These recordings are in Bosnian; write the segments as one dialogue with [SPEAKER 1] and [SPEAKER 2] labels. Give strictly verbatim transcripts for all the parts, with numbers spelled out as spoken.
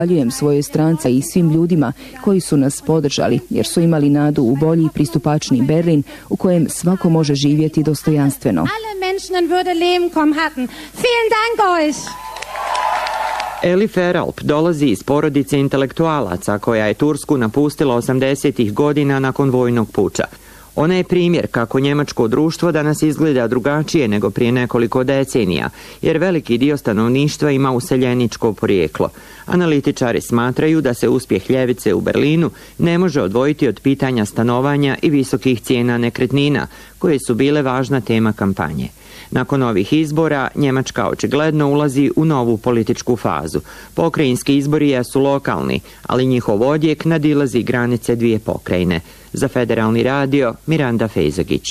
[SPEAKER 1] Zahvaljujem svojoj stranci i svim ljudima koji su nas podržali, jer su imali nadu u bolji i pristupačni Berlin u kojem svako može živjeti dostojanstveno.
[SPEAKER 2] Eli Feralp dolazi iz porodice intelektualaca koja je Tursku napustila osamdesetih godina nakon vojnog puča. Ona je primjer kako njemačko društvo danas izgleda drugačije nego prije nekoliko decenija, jer veliki dio stanovništva ima useljeničko porijeklo. Analitičari smatraju da se uspjeh ljevice u Berlinu ne može odvojiti od pitanja stanovanja i visokih cijena nekretnina, koje su bile važna tema kampanje. Nakon ovih izbora, Njemačka očigledno ulazi u novu političku fazu. Pokrajinski izbori jesu lokalni, ali njihov odjek nadilazi granice dvije pokrajine. Za Federalni radio, Miranda Fejzagić.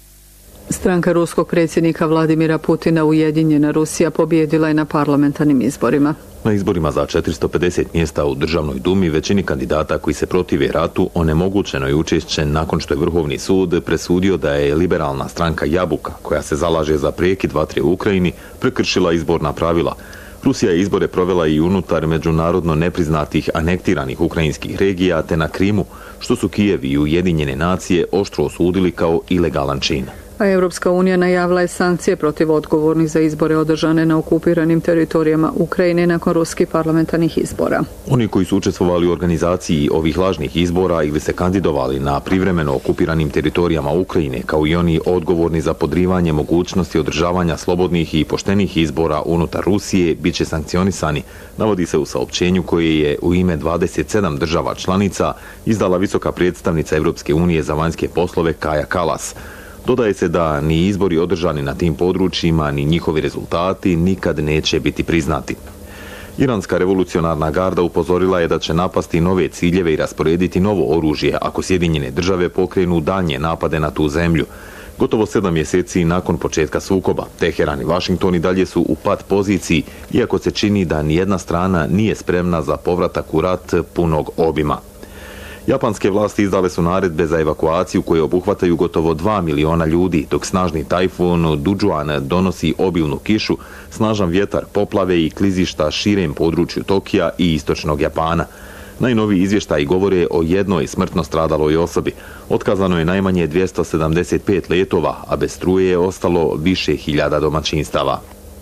[SPEAKER 3] Stranka ruskog predsjednika Vladimira Putina Ujedinjena Rusija pobijedila je na parlamentarnim izborima.
[SPEAKER 4] Na izborima za četiristo pedeset mjesta u državnoj dumi većini kandidata koji se protive ratu onemogućeno je učešće nakon što je Vrhovni sud presudio da je liberalna stranka Jabuka, koja se zalaže za prekid vatre u Ukrajini, prekršila izborna pravila. Rusija je izbore provela i unutar međunarodno nepriznatih anektiranih ukrajinskih regija te na Krimu, što su Kijev i Ujedinjene nacije oštro osudili kao ilegalan čin.
[SPEAKER 3] A Europska unija najavila je sankcije protiv odgovornih za izbore održane na okupiranim teritorijama Ukrajine nakon ruskih parlamentarnih izbora.
[SPEAKER 4] Oni koji su učestvovali u organizaciji ovih lažnih izbora ili se kandidovali na privremeno okupiranim teritorijama Ukrajine, kao i oni odgovorni za podrivanje mogućnosti održavanja slobodnih i poštenih izbora unutar Rusije, bit će sankcionisani, navodi se u saopćenju koje je u ime dvadeset sedam država članica izdala visoka predstavnica Europske unije za vanjske poslove Kaja Kallas. Dodaje se da ni izbori održani na tim područjima, ni njihovi rezultati nikad neće biti priznati. Iranska revolucionarna garda upozorila je da će napasti nove ciljeve i rasporediti novo oružje ako Sjedinjene države pokrenu daljnje napade na tu zemlju. Gotovo sedam mjeseci nakon početka sukoba, Teheran i Washington i dalje su u pat poziciji, iako se čini da nijedna strana nije spremna za povratak u rat punog obima. Japanske vlasti izdale su naredbe za evakuaciju koje obuhvataju gotovo dva miliona ljudi, dok snažni tajfun Dujuan donosi obilnu kišu, snažan vjetar, poplave i klizišta širem području Tokija i istočnog Japana. Najnoviji izvještaji govore o jednoj smrtno stradaloj osobi. Otkazano je najmanje dvjesto sedamdeset pet letova, a bez struje je ostalo više hiljada domaćinstava.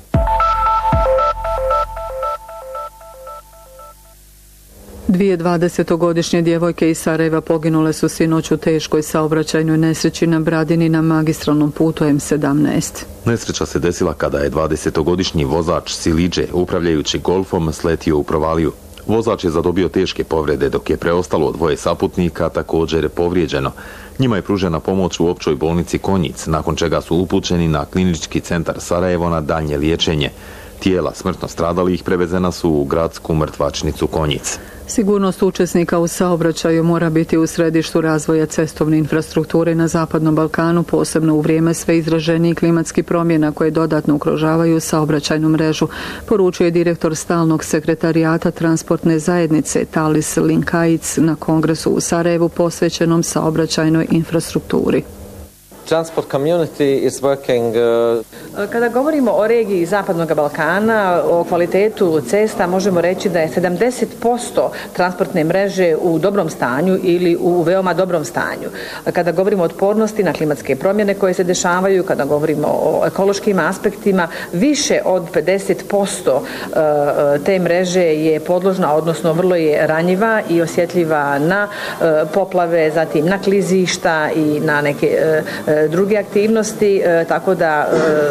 [SPEAKER 3] Dvije dvadesetogodišnje djevojke iz Sarajeva poginule su sinoć u teškoj saobraćajnoj nesreći na Bradini na magistralnom putu M sedamnaest.
[SPEAKER 4] Nesreća se desila kada je dvadesetogodišnji vozač Silidže, upravljajući golfom, sletio u provaliju. Vozač je zadobio teške povrede, dok je preostalo dvoje saputnika također povrijeđeno. Njima je pružena pomoć u općoj bolnici Konjic, nakon čega su upućeni na klinički centar Sarajevo na daljnje liječenje. Tijela smrtno stradalih prevezena su u gradsku mrtvačnicu Konjic.
[SPEAKER 3] Sigurnost učesnika u saobraćaju mora biti u središtu razvoja cestovne infrastrukture na Zapadnom Balkanu, posebno u vrijeme sve izraženijih klimatskih promjena koje dodatno ugrožavaju saobraćajnu mrežu, poručuje direktor stalnog sekretarijata transportne zajednice Talis Linkajic na kongresu u Sarajevu posvećenom saobraćajnoj infrastrukturi.
[SPEAKER 5] Transport community is working, uh...
[SPEAKER 6] Kada govorimo o regiji Zapadnog Balkana, o kvalitetu cesta, možemo reći da je sedamdeset posto transportne mreže u dobrom stanju ili u veoma dobrom stanju. Kada govorimo o otpornosti na klimatske promjene koje se dešavaju, kada govorimo o ekološkim aspektima, više od pedeset posto te mreže je podložna, odnosno vrlo je ranjiva i osjetljiva na poplave, zatim na klizišta i na neke druge aktivnosti, tako da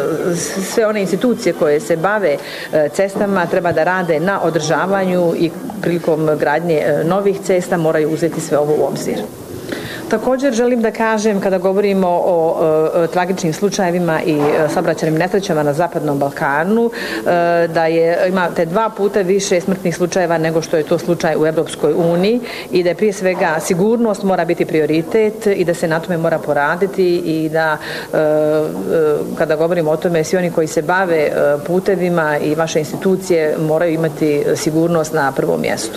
[SPEAKER 6] sve one institucije koje se bave cestama treba da rade na održavanju i prilikom gradnje novih cesta moraju uzeti sve ovo u obzir. Također želim da kažem, kada govorimo o, o, o tragičnim slučajevima i saobraćajnim nesrećama na Zapadnom Balkanu, e, da je, imate dva puta više smrtnih slučajeva nego što je to slučaj u Europskoj uniji i da je prije svega sigurnost mora biti prioritet i da se na tome mora poraditi i da e, e, kada govorimo o tome, svi oni koji se bave e, putevima i vaše institucije moraju imati sigurnost na prvom mjestu.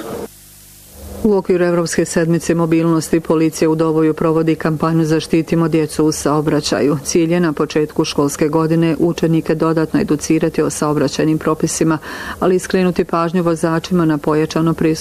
[SPEAKER 3] U okviru Europske sedmice mobilnosti policija u Doboju provodi kampanju Zaštitimo djecu u saobraćaju. Cilj je na početku školske godine učenike dodatno educirati o saobraćajnim propisima, ali i skrenuti pažnju vozačima na pojačano prisustvo